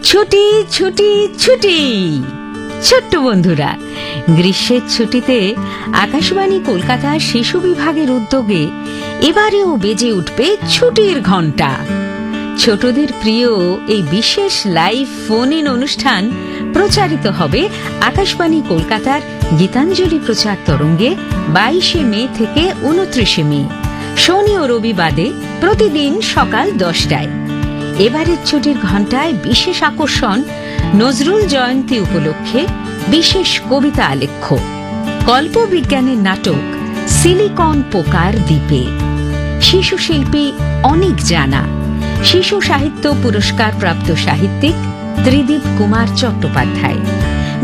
ছুটি ছুটি ছুটি। ছোট্ট বন্ধুরা, গ্রীষ্মের ছুটিতে আকাশবাণী কলকাতার শিশু বিভাগের উদ্যোগে এবারেও বেজে উঠবে ছুটির ঘণ্টা। ছোটদের প্রিয় এই বিশেষ লাইভ ফোন ইন অনুষ্ঠান প্রচারিত হবে আকাশবাণী কলকাতার গীতাঞ্জলি প্রচার তরঙ্গে 22 মে থেকে 29 মে, শনি ও রবিবারে প্রতিদিন সকাল 10টায়। এবারের ছুটির ঘণ্টায় বিশেষ আকর্ষণ নজরুল জয়ন্তী উপলক্ষে বিশেষ কবিতা আলেখ্য, কল্পবিজ্ঞানের নাটক সিলিকন পোকার দ্বীপে, শিশু শিল্পী অনেক জানা, শিশু সাহিত্য পুরস্কার প্রাপ্ত সাহিত্যিক ত্রিদীপ কুমার চট্টোপাধ্যায়,